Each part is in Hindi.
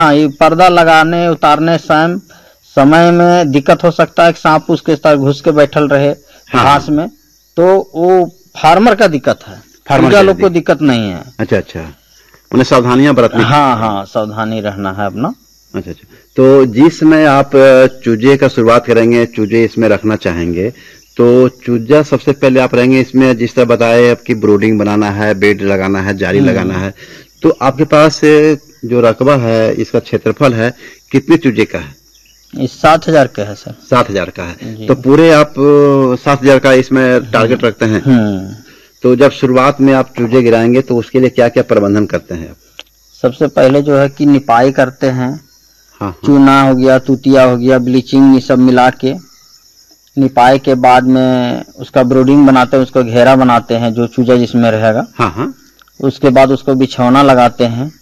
हाँ, ये पर्दा लगाने उतारने समय में दिक्कत हो सकता है कि सांप उसके साथ घुस के बैठल रहे हाँ, घास में, तो वो फार्मर का दिक्कत है, चूजा लोग को दिक्कत नहीं है। अच्छा अच्छा, उन्हें सावधानियां बरतनी। हाँ हाँ, सावधानी रहना है अपना। अच्छा अच्छा, तो जिसमें आप चूजे का शुरुआत करेंगे, चूजे इसमें रखना चाहेंगे, तो चूजा सबसे पहले आप रहेंगे इसमें, जिस तरह बताए आपकी ब्रूडिंग बनाना है, बेड लगाना है, जाली लगाना है, तो आपके पास जो रकबा है, इसका क्षेत्रफल है, कितने चूजे का है? इस 7,000 का है सर। 7,000 का है, तो पूरे आप 7,000 का इसमें टारगेट रखते हैं। तो जब शुरुआत में आप चूजे गिराएंगे तो उसके लिए क्या क्या प्रबंधन करते हैं आप? सबसे पहले जो है कि निपाई करते हैं। हाँ, चूना हो गया, तुतिया हो गया, ब्लीचिंग, ये सब मिला के निपाई के बाद में उसका ब्रूडिंग बनाते हैं, उसको घेरा बनाते हैं जो चूजा जिसमें रहेगा। हाँ हाँ, उसके बाद उसको बिछौना लगाते हैं,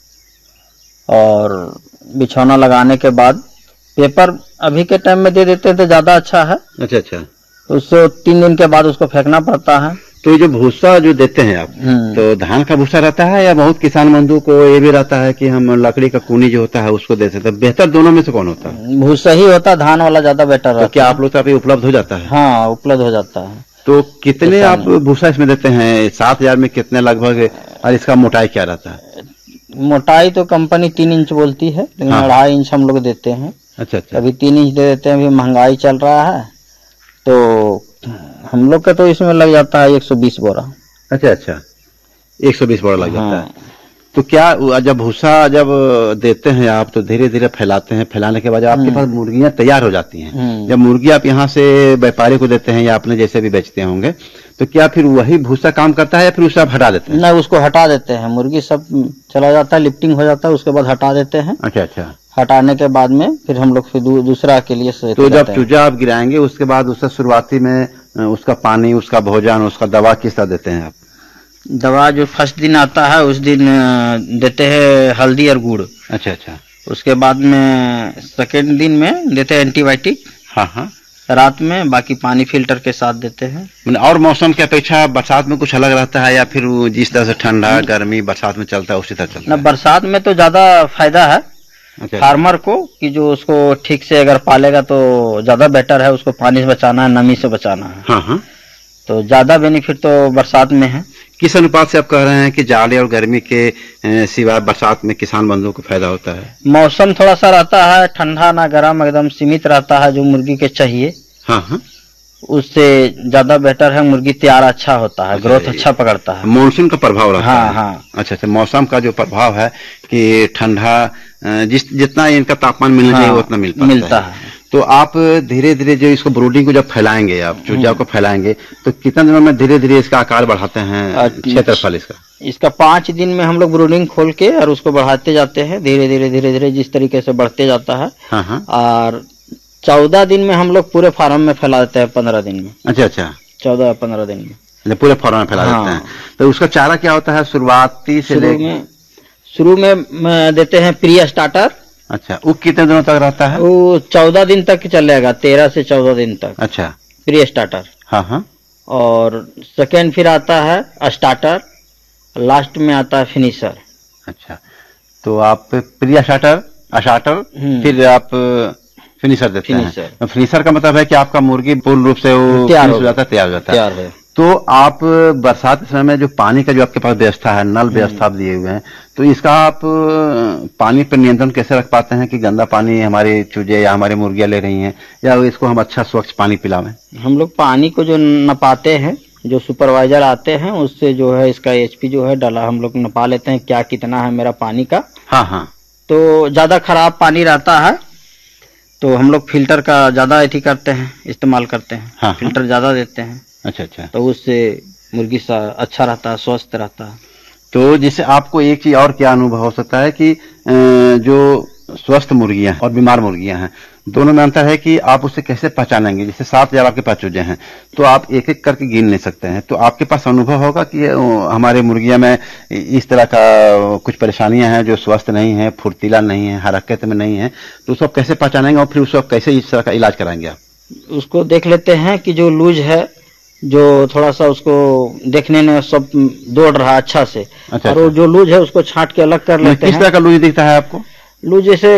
और बिछौना लगाने के बाद पेपर अभी के टाइम में दे देते हैं तो ज्यादा अच्छा है। अच्छा अच्छा, उसको 3 दिन के बाद उसको फेंकना पड़ता है। तो ये जो भूसा जो देते हैं आप, तो धान का भूसा रहता है, या बहुत किसान बंधु को ये भी रहता है कि हम लकड़ी का कूनी जो होता है उसको दे सकते हैं? बेहतर दोनों में से कौन होता है? भूसा ही होता है, धान वाला ज्यादा बेटर रहता है। तो क्या आप लोग का भी उपलब्ध हो जाता है? हाँ, उपलब्ध हो जाता है। तो कितने आप भूसा इसमें देते हैं? 7,000 में कितने लगभग, और इसका मोटाई क्या रहता है? मोटाई तो कंपनी 3 इंच बोलती है, लेकिन 2.5 इंच हम लोग देते हैं। अच्छा अच्छा, अभी 3 इंच दे देते हैं, अभी महंगाई चल रहा है तो हम लोग का तो इसमें लग जाता है 120 बोरा। अच्छा अच्छा, 120 बोरा लग जाता है। तो क्या जब भूसा जब देते हैं आप तो धीरे धीरे फैलाते हैं, फैलाने के बाद आपके पास मुर्गियां तैयार हो जाती हैं। जब मुर्गी आप यहाँ से व्यापारी को देते हैं या अपने जैसे भी बेचते होंगे, तो क्या फिर वही भूसा काम करता है या फिर उसे आप हटा देते हैं? नहीं, उसको हटा देते हैं। मुर्गी सब चला जाता है, लिफ्टिंग हो जाता है, उसके बाद हटा देते हैं। अच्छा अच्छा, हटाने के बाद में फिर हम लोग फिर दूसरा के लिए तो जब चूजा आप गिराएंगे उसके बाद उसका शुरुआती में उसका पानी, उसका भोजन, उसका दवा किस तरह देते हैं आप? दवा जो फर्स्ट दिन आता है उस दिन देते हैं हल्दी और गुड़। अच्छा अच्छा, उसके बाद में सेकेंड दिन में देते हैं एंटीबायोटिक। हाँ हाँ, रात में बाकी पानी फिल्टर के साथ देते हैं। और मौसम की अपेक्षा बरसात में कुछ अलग रहता है, या फिर जिस तरह से ठंडा गर्मी बरसात में चलता है उसी तरह चलता है? बरसात में तो ज्यादा फायदा है फार्मर को, कि जो उसको ठीक से अगर पालेगा तो ज्यादा बेटर है। उसको पानी से बचाना है, नमी से बचाना है। हाँ हाँ, तो ज्यादा बेनिफिट तो बरसात में है। किस अनुपात से आप कह रहे हैं कि जाड़े और गर्मी के सिवाय बरसात में किसान बंधुओं को फायदा होता है? मौसम थोड़ा सा रहता है ठंडा ना गर्म, एकदम सीमित रहता है जो मुर्गी के चाहिए। हाँ हाँ, उससे ज्यादा बेटर है। मुर्गी तैयार अच्छा होता है, ग्रोथ अच्छा पकड़ता है। मॉनसून का प्रभाव रहता है। हाँ। अच्छा अच्छा, मौसम का जो प्रभाव है कि ठंडा जितना इनका तापमान मिलना चाहिए उतना मिलता है। तो आप धीरे धीरे जो इसको ब्रूडिंग को जब फैलाएंगे, आप चूजा को फैलाएंगे, तो कितने दिनों में धीरे धीरे इसका आकार बढ़ाते हैं, क्षेत्रफल इसका 5 दिन में हम लोग ब्रूडिंग खोल के और उसको बढ़ाते जाते हैं धीरे धीरे जिस तरीके से बढ़ते जाता है। हाँ, और 14 दिन में हम लोग पूरे फार्म में फैला देते हैं। 15 दिन में। अच्छा अच्छा, 14-15 दिन में पूरे फार्म में फैला देते हैं। तो उसका चारा क्या होता है शुरुआती से? शुरू में देते हैं प्री स्टार्टर। अच्छा, वो कितने दिनों तक रहता है? वो 14 दिन तक चलेगा, 13 से 14 दिन तक। अच्छा, प्री स्टार्टर। हाँ हाँ, और सेकेंड फिर आता है स्टार्टर, लास्ट में आता है फिनिशर। अच्छा, तो आप प्री स्टार्टर, फिर आप फिनिशर देते हैं। फिनिशर का मतलब है कि आपका मुर्गी पूर्ण रूप से वो तैयार हो जाता है। तो आप बरसात के समय में जो पानी का जो आपके पास व्यवस्था है, नल व्यवस्था आप दिए हुए हैं, तो इसका आप पानी पर नियंत्रण कैसे रख पाते हैं कि गंदा पानी हमारे चूजे या हमारी मुर्गियां ले रही हैं, या इसको हम अच्छा स्वच्छ पानी पिलावें? हम लोग पानी को जो नपाते हैं, जो सुपरवाइजर आते हैं उससे जो है इसका एचपी जो है डाला हम लोग नपा लेते हैं, क्या कितना है मेरा पानी का। हाँ हाँ, तो ज्यादा खराब पानी रहता है तो हम लोग फिल्टर का ज्यादा करते हैं, इस्तेमाल करते हैं। हाँ, फिल्टर ज्यादा देते हैं। अच्छा अच्छा, तो उससे मुर्गी सा अच्छा रहता है, स्वस्थ रहता है। तो जिससे आपको एक चीज और क्या अनुभव हो सकता है कि जो स्वस्थ मुर्गियां और बीमार मुर्गियां हैं, दोनों में अंतर है कि आप उसे कैसे पहचानेंगे। जैसे 7,000 आपके पास चूजे हैं तो आप एक एक करके गिन नहीं सकते हैं, तो आपके पास अनुभव होगा कि हमारे मुर्गियां में इस तरह का कुछ परेशानियां हैं जो स्वस्थ नहीं है, फुर्तीला नहीं है, हरकत में नहीं है, तो उसको कैसे पहचानेंगे और फिर उसको कैसे इस तरह का इलाज कराएंगे आप? उसको देख लेते हैं कि जो लूज है, जो थोड़ा सा उसको देखने में सब दौड़ रहा है अच्छा से। अच्छा, और वो जो लूज है उसको छांट के अलग कर लेते हैं। किस तरह का लूज दिखता है आपको? लूज जैसे